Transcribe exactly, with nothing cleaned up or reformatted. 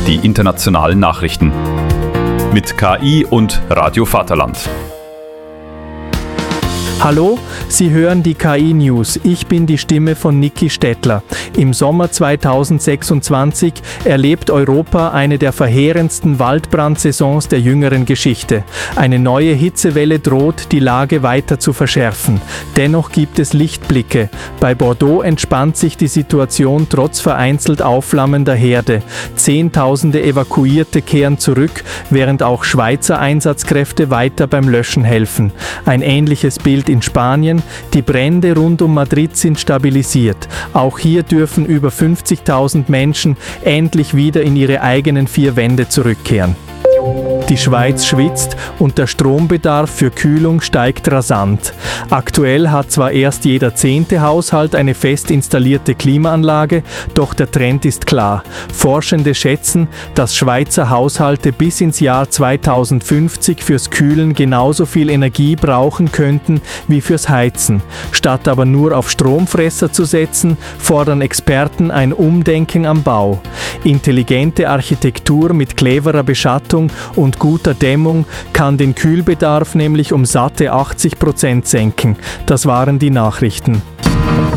die internationalen Nachrichten. Mit K I und Radio Vaterland. Hallo, Sie hören die K I-News. Ich bin die Stimme von Niki Stettler. Im Sommer zweitausendsechsundzwanzig erlebt Europa eine der verheerendsten Waldbrandsaisons der jüngeren Geschichte. Eine neue Hitzewelle droht, die Lage weiter zu verschärfen. Dennoch gibt es Lichtblicke. Bei Bordeaux entspannt sich die Situation trotz vereinzelt aufflammender Herde. Zehntausende Evakuierte kehren zurück, während auch Schweizer Einsatzkräfte weiter beim Löschen helfen. Ein ähnliches Bild in Spanien. Die Brände rund um Madrid sind stabilisiert. Auch hier dürfen über fünfzigtausend Menschen endlich wieder in ihre eigenen vier Wände zurückkehren. Die Schweiz schwitzt und der Strombedarf für Kühlung steigt rasant. Aktuell hat zwar erst jeder zehnte Haushalt eine fest installierte Klimaanlage, doch der Trend ist klar. Forschende schätzen, dass Schweizer Haushalte bis ins Jahr zweitausendfünfzig fürs Kühlen genauso viel Energie brauchen könnten wie fürs Heizen. Statt aber nur auf Stromfresser zu setzen, fordern Experten ein Umdenken am Bau. Intelligente Architektur mit cleverer Beschattung und guter Dämmung kann den Kühlbedarf nämlich um satte achtzig Prozent senken. Das waren die Nachrichten.